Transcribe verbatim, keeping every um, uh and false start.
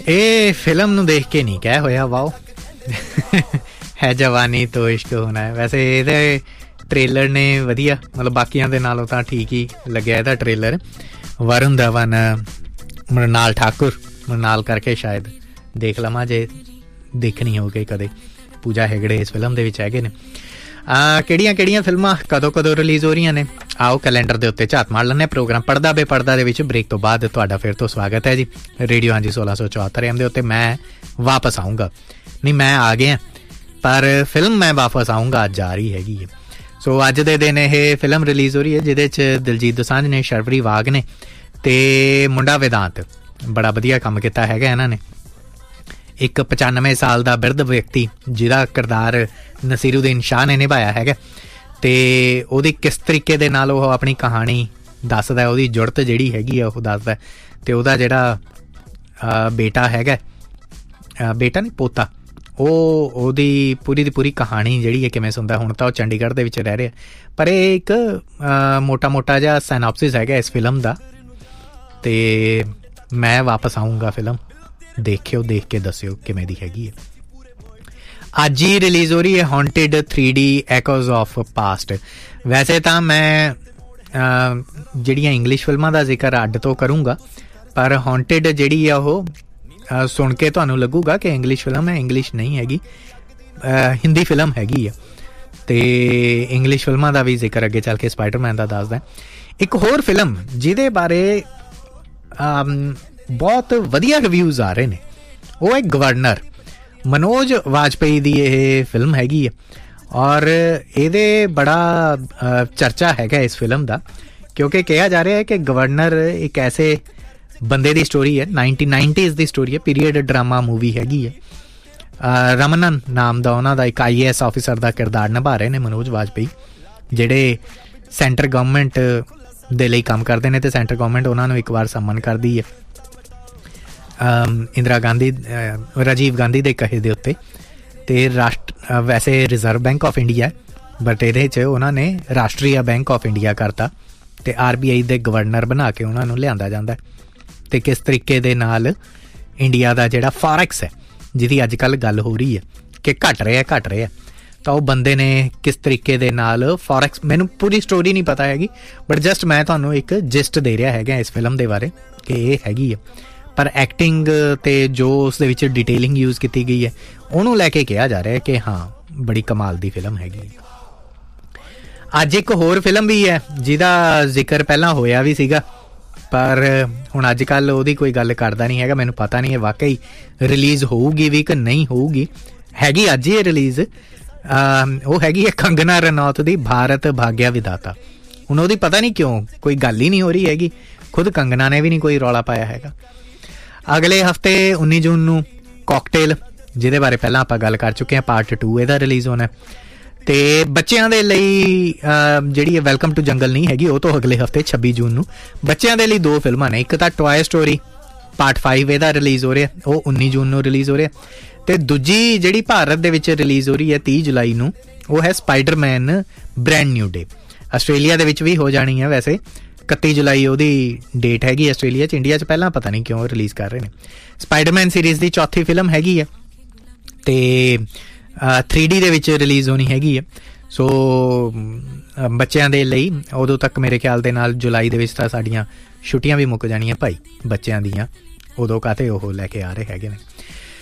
ਇਹ ਫਿਲਮ ਨੂੰ ਦੇਖ ਕੇ ਨਹੀਂ ਕਹਿ ਹੋਇਆ ਵਾਓ ਹੈ ਜਵਾਨੀ ਤੋਂ ਇਸ਼ਕ ਹੋਣਾ ਹੈ। ਵੈਸੇ ਇਹਦੇ ਟ੍ਰੇਲਰ ਨੇ ਵਧੀਆ, ਮਤਲਬ ਬਾਕੀਆਂ ਦੇ ਨਾਲੋਂ ਤਾਂ ਠੀਕ ਹੀ ਲੱਗਿਆ ਇਹਦਾ ਟ੍ਰੇਲਰ। ਵਰੁਣ ਧਵਨ, ਮ੍ਰਿਣਾਲ ਠਾਕੁਰ, ਮ੍ਰਿਣਾਲ ਕਰਕੇ ਸ਼ਾਇਦ ਦੇਖ ਲਵਾਂ ਜੇ ਦੇਖਣੀ ਹੋ ਗਈ ਕਦੇ। ਪੂਜਾ ਹੈਗੜੇ ਇਸ ਫਿਲਮ ਦੇ ਵਿੱਚ ਹੈਗੇ ਨੇ। ਕਿਹੜੀਆਂ ਕਿਹੜੀਆਂ ਫਿਲਮਾਂ ਕਦੋਂ ਕਦੋਂ ਰਿਲੀਜ਼ ਹੋ ਰਹੀਆਂ ਨੇ, ਆਓ ਕੈਲੰਡਰ ਦੇ ਉੱਤੇ ਝਾਤ ਮਾਰ ਲੈਂਦੇ। ਪ੍ਰੋਗਰਾਮ ਪੜ੍ਹਦਾ ਬੇਪੜ੍ਹਦਾ ਦੇ ਵਿੱਚ ਬ੍ਰੇਕ ਤੋਂ ਬਾਅਦ ਤੁਹਾਡਾ ਫਿਰ ਤੋਂ ਸਵਾਗਤ ਹੈ ਜੀ। ਰੇਡੀਓ ਹਾਂਜੀ ਸੋਲਾਂ ਸੌ ਚੁਹੱਤਰ ਐਮ ਦੇ ਉੱਤੇ ਮੈਂ ਵਾਪਸ ਆਊਂਗਾ। ਨਹੀਂ, ਮੈਂ ਆ ਗਿਆ, ਪਰ ਫਿਲਮ ਮੈਂ ਵਾਪਸ ਆਊਂਗਾ ਅੱਜ ਆ ਰਹੀ ਹੈਗੀ ਹੈ। ਸੋ ਅੱਜ ਦੇ ਦਿਨ ਇਹ ਫਿਲਮ ਰਿਲੀਜ਼ ਹੋ ਰਹੀ ਹੈ ਜਿਹਦੇ 'ਚ ਦਿਲਜੀਤ ਦੋਸਾਂਝ ਨੇ, ਸ਼ਰਵਰੀ ਵਾਗ ਨੇ ਅਤੇ ਮੁੰਡਾ ਵੇਦਾਂਤ। ਬੜਾ ਵਧੀਆ ਕੰਮ ਕੀਤਾ ਹੈਗਾ ਇਹਨਾਂ ਨੇ। ਇੱਕ ਪਚਾਨਵੇਂ ਸਾਲ ਦਾ ਬਿਰਧ ਵਿਅਕਤੀ ਜਿਹਦਾ ਕਿਰਦਾਰ ਨਸੀਰੂਦੀਨ ਸ਼ਾਹ ਨੇ ਨਿਭਾਇਆ ਹੈਗਾ, ਅਤੇ ਉਹਦੀ ਕਿਸ ਤਰੀਕੇ ਦੇ ਨਾਲ ਉਹ ਆਪਣੀ ਕਹਾਣੀ ਦੱਸਦਾ, ਉਹਦੀ ਜੁੜਤ ਜਿਹੜੀ ਹੈਗੀ ਆ ਉਹ ਦੱਸਦਾ। ਅਤੇ ਉਹਦਾ ਜਿਹੜਾ ਬੇਟਾ ਹੈਗਾ, ਬੇਟਾ ਨਹੀਂ ਪੋਤਾ, ਉਹ ਉਹਦੀ ਪੂਰੀ ਦੀ ਪੂਰੀ ਕਹਾਣੀ ਜਿਹੜੀ ਹੈ ਕਿਵੇਂ ਸੁਣਦਾ। ਹੁਣ ਤਾਂ ਉਹ ਚੰਡੀਗੜ੍ਹ ਦੇ ਵਿੱਚ ਰਹਿ ਰਿਹਾ, ਪਰ ਇਹ ਇੱਕ ਮੋਟਾ ਮੋਟਾ ਜਿਹਾ ਸਾਇਨੋਪਸਿਸ ਹੈਗਾ ਇਸ ਫਿਲਮ ਦਾ। ਅਤੇ ਮੈਂ ਵਾਪਸ ਆਊਂਗਾ ਫਿਲਮ ਦੇਖਿਓ, ਦੇਖ ਕੇ ਦੱਸਿਓ ਕਿਵੇਂ ਦੀ ਹੈਗੀ ਹੈ। ਅੱਜ ਹੀ ਰਿਲੀਜ਼ ਹੋ ਰਹੀ ਹੈ ਹੌਂਟਿਡ ਥ੍ਰੀ ਡੀ ਐਕੋਜ਼ ਆਫ ਪਾਸਟ। ਵੈਸੇ ਤਾਂ ਮੈਂ ਜਿਹੜੀਆਂ ਇੰਗਲਿਸ਼ ਫਿਲਮਾਂ ਦਾ ਜ਼ਿਕਰ ਅੱਡ ਤੋਂ ਕਰੂੰਗਾ, ਪਰ ਹੌਂਟਿਡ ਜਿਹੜੀ ਆ ਉਹ ਸੁਣ ਕੇ ਤੁਹਾਨੂੰ ਲੱਗੂਗਾ ਕਿ ਇੰਗਲਿਸ਼ ਫਿਲਮ ਹੈ। ਇੰਗਲਿਸ਼ ਨਹੀਂ ਹੈਗੀ, ਹਿੰਦੀ ਫਿਲਮ ਹੈਗੀ ਆ। ਅਤੇ ਇੰਗਲਿਸ਼ ਫਿਲਮਾਂ ਦਾ ਵੀ ਜ਼ਿਕਰ ਅੱਗੇ ਚੱਲ ਕੇ ਸਪਾਈਡਰਮੈਨ ਦਾ ਦੱਸਦਾ। ਇੱਕ ਹੋਰ ਫਿਲਮ ਜਿਹਦੇ ਬਾਰੇ ਬਹੁਤ ਵਧੀਆ ਰਿਵਿਊਜ਼ ਆ ਰਹੇ ਨੇ, ਉਹ ਹੈ ਗਵਰਨਰ। ਮਨੋਜ ਵਾਜਪੇਈ ਦੀ ਇਹ ਫਿਲਮ ਹੈਗੀ ਹੈ, ਔਰ ਇਹਦੇ ਬੜਾ ਚਰਚਾ ਹੈਗਾ ਇਸ ਫਿਲਮ ਦਾ, ਕਿਉਂਕਿ ਕਿਹਾ ਜਾ ਰਿਹਾ ਹੈ ਕਿ ਗਵਰਨਰ ਇੱਕ ਐਸੇ ਬੰਦੇ ਦੀ ਸਟੋਰੀ ਹੈ, ਨਾਈਨਟੀਨ ਨਾਈਨਟੀਜ਼ ਦੀ ਸਟੋਰੀ ਹੈ, ਪੀਰੀਅਡ ਡਰਾਮਾ ਮੂਵੀ ਹੈਗੀ ਹੈ। ਰਮਨਨ ਨਾਮ ਦਾ ਉਹਨਾਂ ਦਾ ਇੱਕ ਆਈ ਏ ਐਸ ਆਫਿਸਰ ਦਾ ਕਿਰਦਾਰ ਨਿਭਾ ਰਹੇ ਨੇ ਮਨੋਜ ਵਾਜਪੇਈ, ਜਿਹੜੇ ਸੈਂਟਰ ਗਵਰਨਮੈਂਟ ਦੇ ਲਈ ਕੰਮ ਕਰਦੇ ਨੇ, ਅਤੇ ਸੈਂਟਰ ਗਵਰਨਮੈਂਟ ਉਹਨਾਂ ਨੂੰ ਇੱਕ ਵਾਰ ਸੰਮਨ ਕਰਦੀ ਹੈ ਇੰਦਰਾ ਗਾਂਧੀ, ਰਾਜੀਵ ਗਾਂਧੀ ਦੇ ਕਹੇ ਦੇ ਉੱਤੇ। ਅਤੇ ਰਾਸ਼ਟਰ ਵੈਸੇ reserve bank of India, but ਇਹਦੇ 'ਚ ਉਹਨਾਂ ਨੇ ਰਾਸ਼ਟਰੀਆ ਬੈਂਕ ਆਫ ਇੰਡੀਆ ਕਰਤਾ, ਅਤੇ ਆਰ ਬੀ ਆਈ ਦੇ ਗਵਰਨਰ ਬਣਾ ਕੇ ਉਹਨਾਂ ਨੂੰ ਲਿਆਂਦਾ ਜਾਂਦਾ। ਅਤੇ ਕਿਸ ਤਰੀਕੇ ਦੇ ਨਾਲ ਇੰਡੀਆ ਦਾ ਜਿਹੜਾ ਫੋਰੈਕਸ ਹੈ, ਜਿਹਦੀ ਅੱਜ ਕੱਲ੍ਹ ਗੱਲ ਹੋ ਰਹੀ ਹੈ ਕਿ ਘਟ ਰਿਹਾ ਘਟ ਰਿਹਾ, ਤਾਂ ਉਹ ਬੰਦੇ ਨੇ ਕਿਸ ਤਰੀਕੇ ਦੇ ਨਾਲ ਫੋਰੈਕਸ, ਮੈਨੂੰ ਪੂਰੀ ਸਟੋਰੀ ਨਹੀਂ ਪਤਾ ਹੈਗੀ, ਬਟ ਜਸਟ ਮੈਂ ਤੁਹਾਨੂੰ ਇੱਕ ਜਿਸਟ ਦੇ ਰਿਹਾ ਹੈਗਾ ਇਸ ਫਿਲਮ ਦੇ ਬਾਰੇ ਕਿ ਇਹ ਹੈਗੀ ਹੈ। ਪਰ ਐਕਟਿੰਗ ਅਤੇ ਜੋ ਉਸ ਦੇ ਵਿੱਚ ਡਿਟੇਲਿੰਗ ਯੂਜ਼ ਕੀਤੀ ਗਈ ਹੈ, ਉਹਨੂੰ ਲੈ ਕੇ ਕਿਹਾ ਜਾ ਰਿਹਾ ਕਿ ਹਾਂ ਬੜੀ ਕਮਾਲ ਦੀ ਫਿਲਮ ਹੈਗੀ ਹੈ। ਅੱਜ ਇੱਕ ਹੋਰ ਫਿਲਮ ਵੀ ਹੈ ਜਿਹਦਾ ਜ਼ਿਕਰ ਪਹਿਲਾਂ ਹੋਇਆ ਵੀ ਸੀਗਾ, ਪਰ ਹੁਣ ਅੱਜ ਕੱਲ੍ਹ ਉਹਦੀ ਕੋਈ ਗੱਲ ਕਰਦਾ ਨਹੀਂ ਹੈਗਾ। ਮੈਨੂੰ ਪਤਾ ਨਹੀਂ ਹੈ ਵਾਕਈ ਰਿਲੀਜ਼ ਹੋਊਗੀ ਵੀ ਕਿ ਨਹੀਂ ਹੋਊਗੀ। ਹੈਗੀ ਅੱਜ ਹੀ ਰਿਲੀਜ਼, ਉਹ ਹੈਗੀ ਹੈ ਕੰਗਨਾ ਰਣੌਤ ਦੀ ਭਾਰਤ ਭਾਗਿਆ ਵਿਧਾਤਾ। ਹੁਣ ਉਹਦੀ ਪਤਾ ਨਹੀਂ ਕਿਉਂ ਕੋਈ ਗੱਲ ਹੀ ਨਹੀਂ ਹੋ ਰਹੀ ਹੈਗੀ, ਖੁਦ ਕੰਗਨਾ ਨੇ ਵੀ ਨਹੀਂ ਕੋਈ ਰੌਲਾ ਪਾਇਆ ਹੈਗਾ। ਅਗਲੇ ਹਫ਼ਤੇ ਉੱਨੀ ਜੂਨ ਨੂੰ ਕਾਕਟੇਲ, ਜਿਹਦੇ ਬਾਰੇ ਪਹਿਲਾਂ ਆਪਾਂ ਗੱਲ ਕਰ ਚੁੱਕੇ ਹਾਂ, ਪਾਰਟ ਟੂ ਇਹਦਾ ਰਿਲੀਜ਼ ਹੋਣਾ। ਅਤੇ ਬੱਚਿਆਂ ਦੇ ਲਈ ਜਿਹੜੀ ਹੈ ਵੈਲਕਮ ਟੂ ਜੰਗਲ ਨਹੀਂ ਹੈਗੀ, ਉਹ ਤੋਂ ਅਗਲੇ ਹਫ਼ਤੇ ਛੱਬੀ ਜੂਨ ਨੂੰ ਬੱਚਿਆਂ ਦੇ ਲਈ ਦੋ ਫਿਲਮਾਂ ਨੇ। ਇੱਕ ਤਾਂ ਟੋਆਏ ਸਟੋਰੀ ਪਾਰਟ ਫਾਈਵ ਇਹਦਾ ਰਿਲੀਜ਼ ਹੋ ਰਿਹਾ, ਉਹ ਉੱਨੀ ਜੂਨ ਨੂੰ ਰਿਲੀਜ਼ ਹੋ ਰਿਹਾ। ਅਤੇ ਦੂਜੀ ਜਿਹੜੀ ਭਾਰਤ ਦੇ ਵਿੱਚ ਰਿਲੀਜ਼ ਹੋ ਰਹੀ ਹੈ ਤੀਹ ਜੁਲਾਈ ਨੂੰ, ਉਹ ਹੈ Spider-Man brand new day. Australia ਦੇ ਵਿੱਚ ਵੀ ਹੋ ਜਾਣੀ ਹੈ ਵੈਸੇ, ਇਕੱਤੀ ਜੁਲਾਈ ਉਹਦੀ ਡੇਟ ਹੈਗੀ ਆਸਟ੍ਰੇਲੀਆ 'ਚ। ਇੰਡੀਆ 'ਚ ਪਹਿਲਾਂ ਪਤਾ ਨਹੀਂ ਕਿਉਂ ਰਿਲੀਜ਼ ਕਰ ਰਹੇ ਨੇ। ਸਪਾਈਡਰਮੈਨ ਸੀਰੀਜ਼ ਦੀ ਚੌਥੀ ਫਿਲਮ ਹੈਗੀ ਹੈ, ਅਤੇ ਥ੍ਰੀ ਡੀ ਦੇ ਵਿੱਚ ਰਿਲੀਜ਼ ਹੋਣੀ ਹੈਗੀ ਹੈ। ਸੋ ਬੱਚਿਆਂ ਦੇ ਲਈ ਉਦੋਂ ਤੱਕ ਮੇਰੇ ਖਿਆਲ ਦੇ ਨਾਲ ਜੁਲਾਈ ਦੇ ਵਿੱਚ ਤਾਂ ਸਾਡੀਆਂ ਛੁੱਟੀਆਂ ਵੀ ਮੁੱਕ ਜਾਣੀਆਂ ਭਾਈ ਬੱਚਿਆਂ ਦੀਆਂ, ਉਦੋਂ ਕਾਹਤੇ ਉਹ ਲੈ ਕੇ ਆ ਰਹੇ ਹੈਗੇ ਨੇ।